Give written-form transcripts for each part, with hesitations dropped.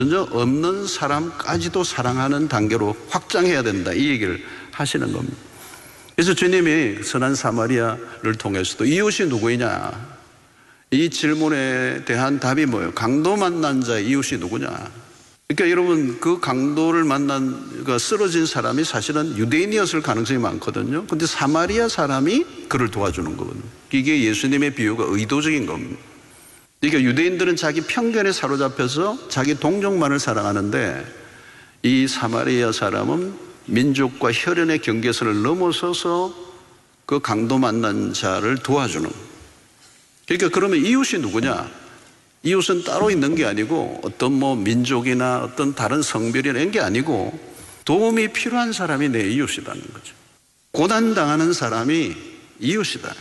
전혀 없는 사람까지도 사랑하는 단계로 확장해야 된다, 이 얘기를 하시는 겁니다. 그래서 주님이 선한 사마리아를 통해서도 이웃이 누구이냐, 이 질문에 대한 답이 뭐예요? 강도 만난 자의 이웃이 누구냐. 그러니까 여러분, 그 강도를 만난, 쓰러진 사람이 사실은 유대인이었을 가능성이 많거든요. 근데 사마리아 사람이 그를 도와주는 거거든요. 이게 예수님의 비유가 의도적인 겁니다. 그러니까 유대인들은 자기 편견에 사로잡혀서 자기 동족만을 사랑하는데, 이 사마리아 사람은 민족과 혈연의 경계선을 넘어서서 그 강도 만난 자를 도와주는 거예요. 그러니까 그러면 이웃이 누구냐? 이웃은 따로 있는 게 아니고 어떤 민족이나 어떤 다른 성별이나 이런 게 아니고 도움이 필요한 사람이 내 이웃이라는 거죠. 고난당하는 사람이 이웃이다.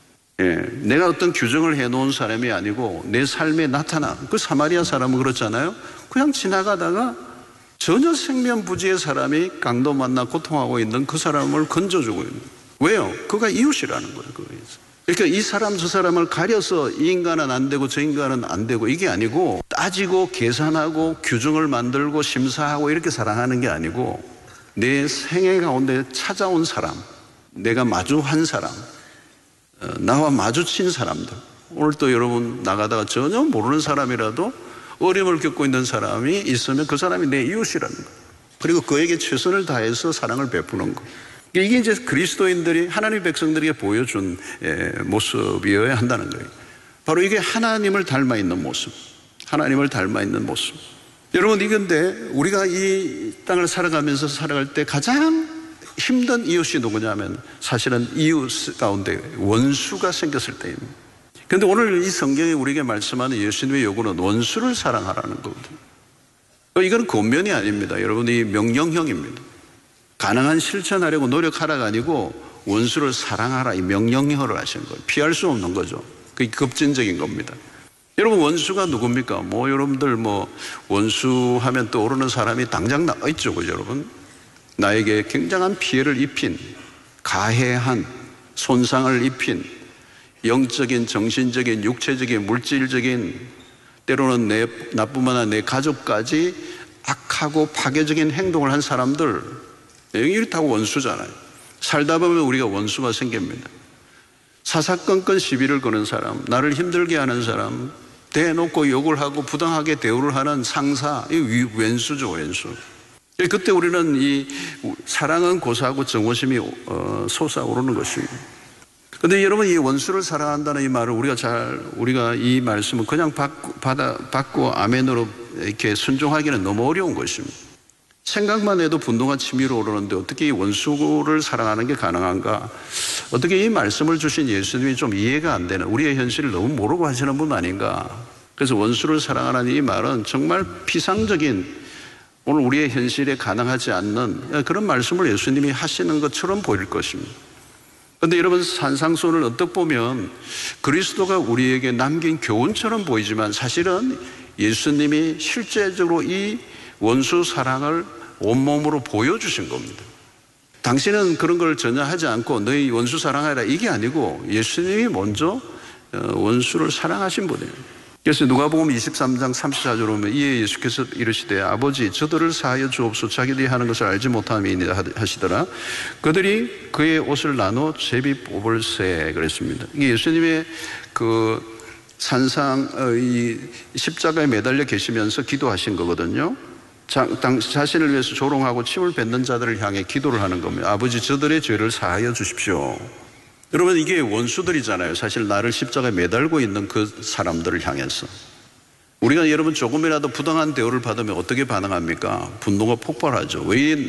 내가 어떤 규정을 해놓은 사람이 아니고 내 삶에 나타나. 그 사마리아 사람은 그렇잖아요. 그냥 지나가다가 전혀 생면부지의 사람이 강도 만나 고통하고 있는 그 사람을 건져주고 있는 거예요. 왜요? 그가 이웃이라는 거예요. 그러니까 이 사람 저 사람을 가려서 이 인간은 안 되고 저 인간은 안 되고 이게 아니고, 따지고 계산하고 규정을 만들고 심사하고 이렇게 사랑하는 게 아니고, 내 생애 가운데 찾아온 사람, 내가 마주한 사람, 나와 마주친 사람들, 오늘 또 여러분 나가다가 전혀 모르는 사람이라도 어려움을 겪고 있는 사람이 있으면 그 사람이 내 이웃이라는 거예요. 그리고 그에게 최선을 다해서 사랑을 베푸는 거예요. 이게 이제 그리스도인들이 하나님의 백성들에게 보여준 모습이어야 한다는 거예요. 바로 이게 하나님을 닮아 있는 모습, 하나님을 닮아 있는 모습. 여러분, 이건데 우리가 이 땅을 살아가면서 살아갈 때 가장 힘든 이웃이 누구냐면 사실은 이웃 가운데 원수가 생겼을 때입니다. 그런데 오늘 이 성경이 우리에게 말씀하는 예수님의 요구는 원수를 사랑하라는 거거든요. 이건 권면이 아닙니다. 여러분, 이 명령형입니다. 가능한 실천하려고 노력하라가 아니고 원수를 사랑하라, 이 명령형을 하신 거예요. 피할 수 없는 거죠. 그게 급진적인 겁니다. 여러분, 원수가 누굽니까? 여러분들 원수 하면 떠오르는 사람이 당장 나와 있죠. 그죠, 여러분? 나에게 굉장한 피해를 입힌, 가해한, 손상을 입힌, 영적인, 정신적인, 육체적인, 물질적인, 때로는 나뿐만 아니라 내 가족까지 악하고 파괴적인 행동을 한 사람들, 이렇다고 원수잖아요. 살다 보면 우리가 원수가 생깁니다. 사사건건 시비를 거는 사람, 나를 힘들게 하는 사람, 대놓고 욕을 하고 부당하게 대우를 하는 상사, 이 왼수죠, 왼수. 그때 우리는 이 사랑은 고사하고 정오심이 솟아오르는 것입니다. 그런데 여러분, 이 원수를 사랑한다는 이 말을 우리가 이 말씀을 그냥 받고 아멘으로 이렇게 순종하기는 너무 어려운 것입니다. 생각만 해도 분노가 치밀어 오르는데 어떻게 이 원수를 사랑하는 게 가능한가? 어떻게 이 말씀을 주신 예수님이 좀 이해가 안 되는, 우리의 현실을 너무 모르고 하시는 분 아닌가? 그래서 원수를 사랑하는 이 말은 정말 피상적인, 오늘 우리의 현실에 가능하지 않는 그런 말씀을 예수님이 하시는 것처럼 보일 것입니다. 그런데 여러분, 산상수훈을 언뜻 보면 그리스도가 우리에게 남긴 교훈처럼 보이지만 사실은 예수님이 실제적으로 이 원수 사랑을 온몸으로 보여주신 겁니다. 당신은 그런 걸 전혀 하지 않고 너희 원수 사랑하라, 이게 아니고 예수님이 먼저 원수를 사랑하신 분이에요. 그래서 누가복음 23장 34절에 보면 이에 예수께서 이르시되 아버지 저들을 사하여 주옵소서, 자기들이 하는 것을 알지 못함이니이다 하시더라. 그들이 그의 옷을 나눠 제비 뽑을세 그랬습니다. 이게 예수님의 그 산상, 이 십자가에 매달려 계시면서 기도하신 거거든요. 자신을 위해서 조롱하고 침을 뱉는 자들을 향해 기도를 하는 겁니다. 아버지 저들의 죄를 사하여 주십시오. 여러분, 이게 원수들이잖아요. 사실 나를 십자가에 매달고 있는 그 사람들을 향해서. 우리가 여러분 조금이라도 부당한 대우를 받으면 어떻게 반응합니까? 분노가 폭발하죠.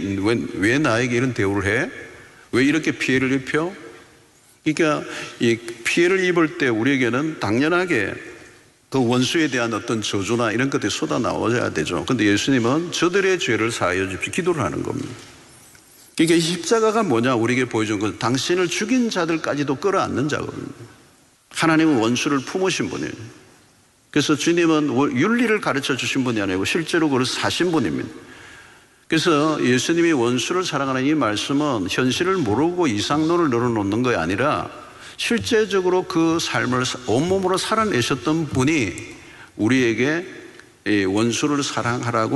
왜 나에게 이런 대우를 해? 왜 이렇게 피해를 입혀? 그러니까 이 피해를 입을 때 우리에게는 당연하게 그 원수에 대한 어떤 저주나 이런 것들이 쏟아 나와야 되죠. 그런데 예수님은 저들의 죄를 사하여 주십시오 기도를 하는 겁니다. 그러니까 이 십자가가 뭐냐, 우리에게 보여준 건 당신을 죽인 자들까지도 끌어안는 자거든요. 하나님은 원수를 품으신 분이에요. 그래서 주님은 윤리를 가르쳐 주신 분이 아니고 실제로 그걸 사신 분입니다. 그래서 예수님이 원수를 사랑하는 이 말씀은 현실을 모르고 이상론을 늘어놓는 것이 아니라 실제적으로 그 삶을 온몸으로 살아내셨던 분이 우리에게 원수를 사랑하라고